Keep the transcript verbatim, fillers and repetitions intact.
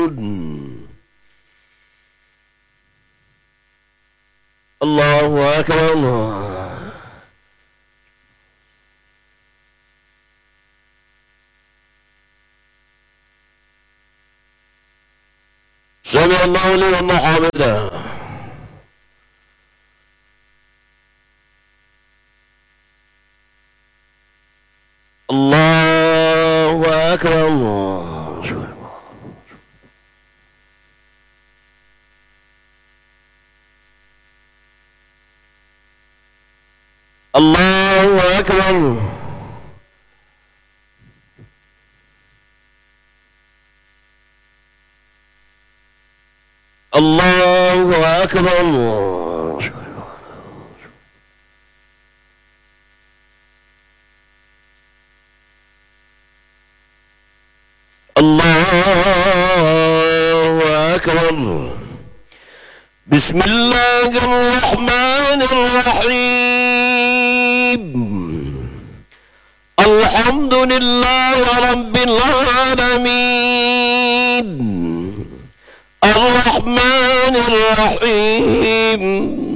الله أكبر الله. سمع الله لمن حمده. الله أكبر الله. الله أكبر. الله أكبر الله. الله أكبر. بسم الله الرحمن الرحيم. الحمد لله رب العالمين الرحمن الرحيم